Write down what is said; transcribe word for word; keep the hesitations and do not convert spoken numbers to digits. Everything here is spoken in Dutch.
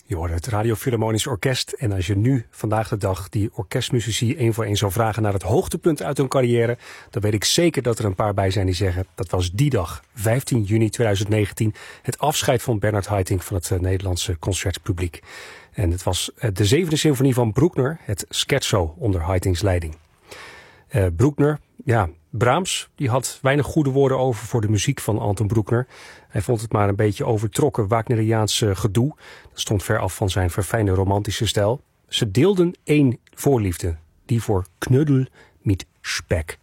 Je hoort het Radio Philharmonisch Orkest. En als je nu vandaag de dag die orkestmuzici één voor één zou vragen naar het hoogtepunt uit hun carrière, dan weet ik zeker dat er een paar bij zijn die zeggen dat was die dag, vijftien juni tweeduizend negentien, het afscheid van Bernard Haitink van het uh, Nederlandse concertpubliek. En het was uh, de zevende symfonie van Bruckner, het Scherzo onder Haitinks leiding. Uh, Bruckner, ja, Brahms, die had weinig goede woorden over voor de muziek van Anton Bruckner. Hij vond het maar een beetje overtrokken Wagneriaans uh, gedoe. Dat stond ver af van zijn verfijnde romantische stijl. Ze deelden één voorliefde, die voor knuddel met spek.